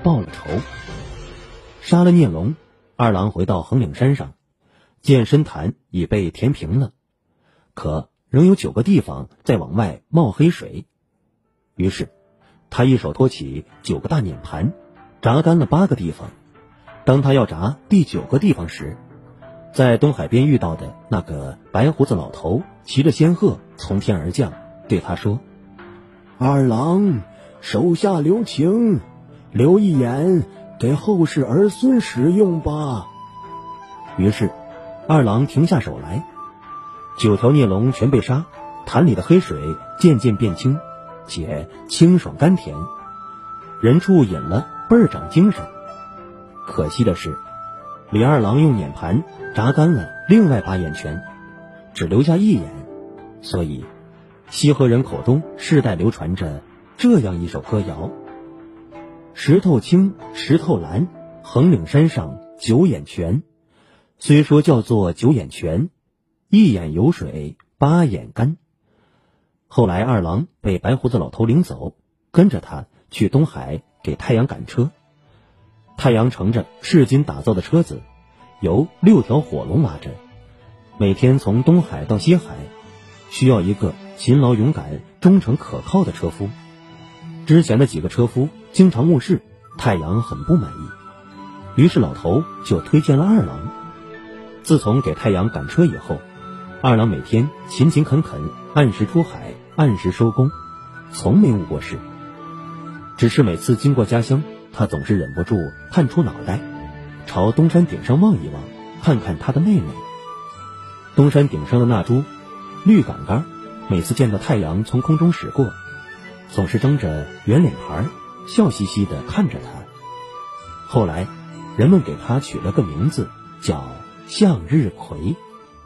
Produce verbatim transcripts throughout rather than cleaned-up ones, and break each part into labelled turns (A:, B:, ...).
A: 报了仇。杀了孽龙，二郎回到横岭山上，见深潭已被填平了，可仍有九个地方在往外冒黑水。于是他一手托起九个大碾盘，炸干了八个地方。当他要炸第九个地方时，在东海边遇到的那个白胡子老头骑着仙鹤从天而降，对他说：二郎，手下留情，留一眼给后世儿孙使用吧。于是二郎停下手来，九条孽龙全被杀，潭里的黑水渐渐变清，且清爽甘甜，人畜饮了倍儿长精神。可惜的是，李二郎用碾盘炸干了另外八眼泉，只留下一眼，所以西河人口中世代流传着这样一首歌谣：石头青，石头蓝，横岭山上九眼泉。虽说叫做九眼泉，一眼有水八眼干。后来二郎被白胡子老头领走，跟着他去东海给太阳赶车。太阳乘着赤金打造的车子，由六条火龙拉着，每天从东海到西海，需要一个勤劳勇敢、忠诚可靠的车夫。之前的几个车夫经常误事，太阳很不满意，于是老头就推荐了二郎。自从给太阳赶车以后，二郎每天勤勤恳恳，按时出海，按时收工，从没误过事。只是每次经过家乡，他总是忍不住探出脑袋，朝东山顶上望一望，看看他的妹妹。东山顶上的那株绿杆杆，每次见到太阳从空中驶过，总是睁着圆脸盘，笑嘻嘻地看着他。后来人们给他取了个名字，叫向日葵。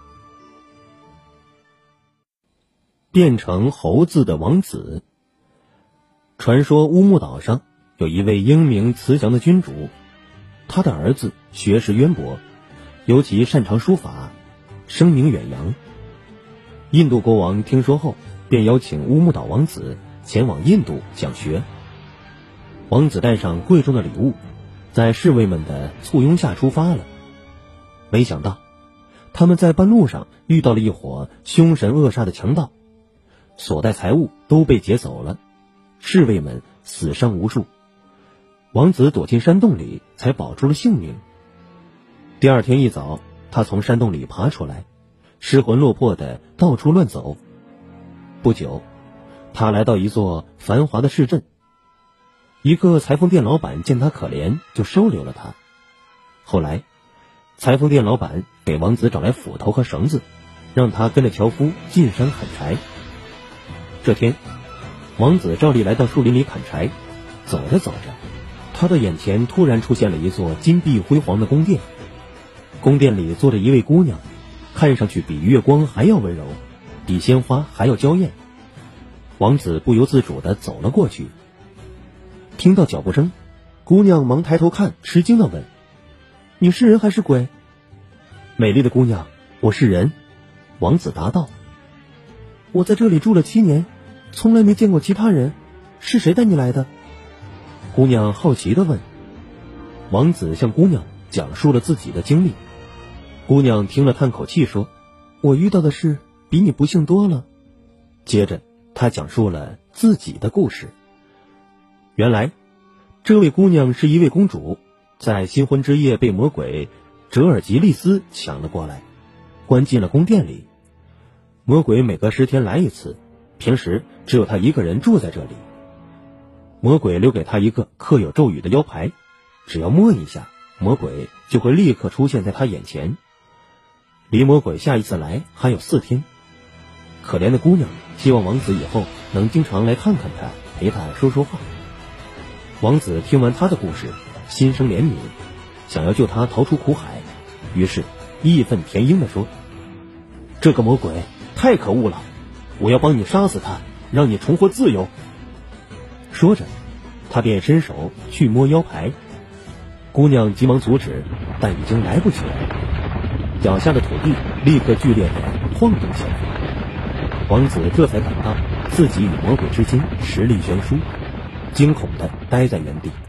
A: 变成猴子的王子。传说乌木岛上有一位英明慈祥的君主，他的儿子学识渊博，尤其擅长书法，声名远扬。印度国王听说后，便邀请乌木岛王子前往印度讲学。王子带上贵重的礼物，在侍卫们的簇拥下出发了。没想到他们在半路上遇到了一伙凶神恶煞的强盗，所带财物都被劫走了，侍卫们死伤无数。王子躲进山洞里，才保住了性命。第二天一早，他从山洞里爬出来，失魂落魄的到处乱走。不久，他来到一座繁华的市镇，一个裁缝店老板见他可怜，就收留了他。后来裁缝店老板给王子找来斧头和绳子，让他跟着樵夫进山砍柴。这天，王子照例来到树林里砍柴，走着走着，他的眼前突然出现了一座金碧辉煌的宫殿。宫殿里坐着一位姑娘，看上去比月光还要温柔，比鲜花还要娇艳。王子不由自主地走了过去。听到脚步声，姑娘忙抬头看，吃惊地问：你是人还是鬼？美丽的姑娘，我是人。王子答道。我在这里住了七年，从来没见过其他人，是谁带你来的？姑娘好奇地问。王子向姑娘讲述了自己的经历。姑娘听了叹口气说：我遇到的事比你不幸多了。接着她讲述了自己的故事。原来这位姑娘是一位公主，在新婚之夜被魔鬼哲尔吉利斯抢了过来，关进了宫殿里。魔鬼每隔十天来一次，平时只有他一个人住在这里。魔鬼留给他一个刻有咒语的腰牌，只要摸一下，魔鬼就会立刻出现在他眼前。离魔鬼下一次来还有四天。可怜的姑娘希望王子以后能经常来看看她，陪她说说话。王子听完她的故事，心生怜悯，想要救她逃出苦海，于是义愤填膺地说：这个魔鬼太可恶了，我要帮你杀死他，让你重获自由。说着，他便伸手去摸腰牌。姑娘急忙阻止，但已经来不及了，脚下的土地立刻剧烈地晃动起来。王子这才感到自己与魔鬼之间实力悬殊，惊恐地呆在原地。